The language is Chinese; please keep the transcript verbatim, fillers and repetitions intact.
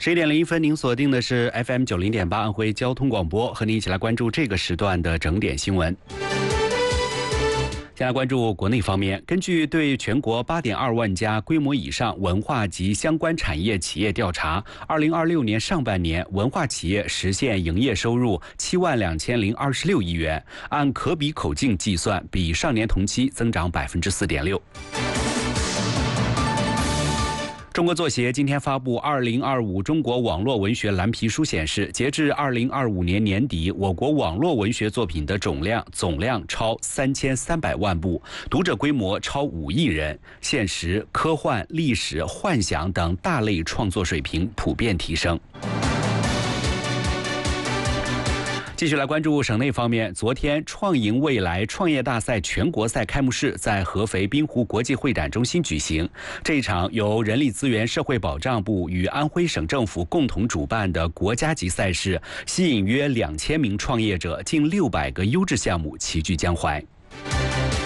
十一点零一分，您锁定的是 F M 九零点八安徽交通广播，和您一起来关注这个时段的整点新闻。先来关注国内方面，根据对全国八点二万家规模以上文化及相关产业企业调查，二零二六年上半年文化企业实现营业收入七万两千零二十六亿元，按可比口径计算，比上年同期增长百分之四点六。中国作协今天发布《二零二五中国网络文学蓝皮书》，显示，截至二零二五年年底，我国网络文学作品的总量总量超三千三百万部，读者规模超五亿人，现实、科幻、历史、幻想等大类创作水平普遍提升。继续来关注省内方面，昨天创赢未来创业大赛全国赛开幕式在合肥滨湖国际会展中心举行。这一场由人力资源社会保障部与安徽省政府共同主办的国家级赛事，吸引约两千名创业者，近六百个优质项目齐聚江淮。